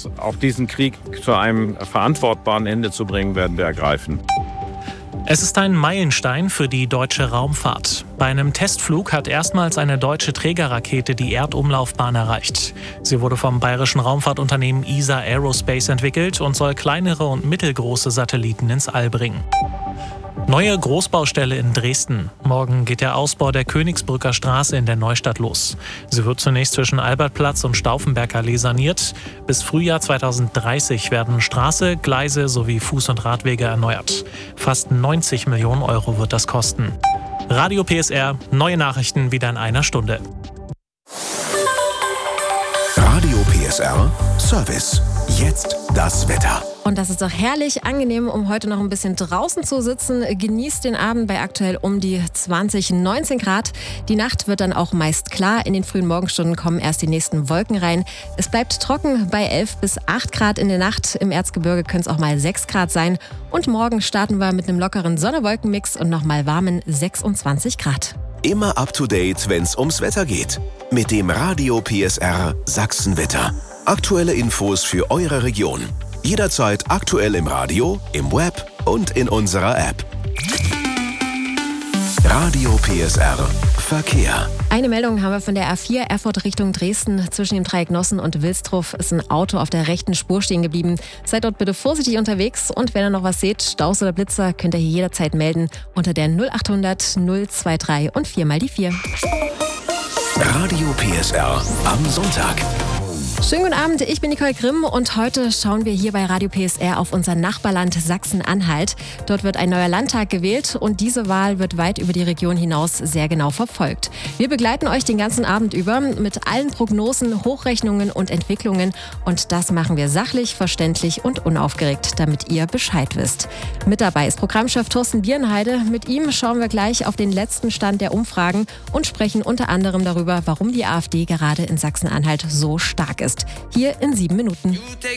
auch diesen Krieg zu einem verantwortbaren Ende zu bringen, werden wir ergreifen. Es ist ein Meilenstein für die deutsche Raumfahrt. Bei einem Testflug hat erstmals eine deutsche Trägerrakete die Erdumlaufbahn erreicht. Sie wurde vom bayerischen Raumfahrtunternehmen ESA Aerospace entwickelt und soll kleinere und mittelgroße Satelliten ins All bringen. Neue Großbaustelle in Dresden. Morgen geht der Ausbau der Königsbrücker Straße in der Neustadt los. Sie wird zunächst zwischen Albertplatz und Stauffenbergallee saniert. Bis Frühjahr 2030 werden Straße, Gleise sowie Fuß- und Radwege erneuert. Fast 90 Millionen Euro wird das kosten. Radio PSR, neue Nachrichten wieder in einer Stunde. Radio PSR Service. Jetzt das Wetter. Und das ist doch herrlich angenehm, um heute noch ein bisschen draußen zu sitzen. Genießt den Abend bei aktuell um die 19 Grad. Die Nacht wird dann auch meist klar. In den frühen Morgenstunden kommen erst die nächsten Wolken rein. Es bleibt trocken bei 11 bis 8 Grad in der Nacht. Im Erzgebirge können es auch mal 6 Grad sein. Und morgen starten wir mit einem lockeren Sonne-Wolken-Mix und nochmal warmen 26 Grad. Immer up to date, wenn es ums Wetter geht. Mit dem Radio PSR Sachsenwetter. Aktuelle Infos für eure Region. Jederzeit aktuell im Radio, im Web und in unserer App. Radio PSR Verkehr. Eine Meldung haben wir von der A4 Erfurt Richtung Dresden. Zwischen dem Dreieck Nossen und Wilsdruf ist ein Auto auf der rechten Spur stehen geblieben. Seid dort bitte vorsichtig unterwegs und wenn ihr noch was seht, Staus oder Blitzer, könnt ihr hier jederzeit melden unter der 0800 023 und 4 mal die 4. Radio PSR am Sonntag. Schönen guten Abend, ich bin Nicole Grimm und heute schauen wir hier bei Radio PSR auf unser Nachbarland Sachsen-Anhalt. Dort wird ein neuer Landtag gewählt und diese Wahl wird weit über die Region hinaus sehr genau verfolgt. Wir begleiten euch den ganzen Abend über mit allen Prognosen, Hochrechnungen und Entwicklungen und das machen wir sachlich, verständlich und unaufgeregt, damit ihr Bescheid wisst. Mit dabei ist Programmchef Thorsten Bierenheide. Mit ihm schauen wir gleich auf den letzten Stand der Umfragen und sprechen unter anderem darüber, warum die AfD gerade in Sachsen-Anhalt so stark ist. Hier in 7 Minuten.